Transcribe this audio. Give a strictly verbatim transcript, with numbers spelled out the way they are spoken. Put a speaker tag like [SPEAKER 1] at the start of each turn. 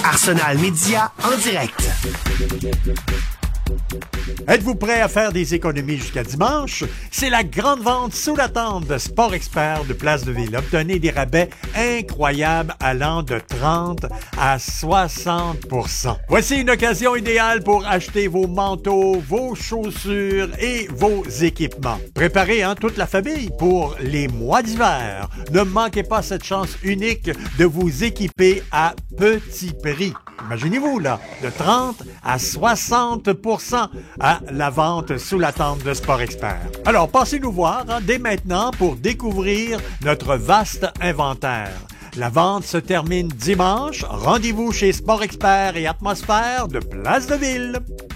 [SPEAKER 1] Arsenal Média en direct.
[SPEAKER 2] Êtes-vous prêt à faire des économies jusqu'à dimanche? C'est la grande vente sous la tente de Sport Expert de Place de Ville. Obtenez des rabais incroyables allant de trente à soixante pour cent. Voici une occasion idéale pour acheter vos manteaux, vos chaussures et vos équipements. Préparez hein, toute la famille pour les mois d'hiver. Ne manquez pas cette chance unique de vous équiper à petit prix. Imaginez-vous là, de trente à soixante pour cent à la vente sous la tente de Sport Expert. Alors, passez nous voir hein, dès maintenant pour découvrir notre vaste inventaire. La vente se termine dimanche. Rendez-vous chez Sport Expert et Atmosphère de Place de Ville.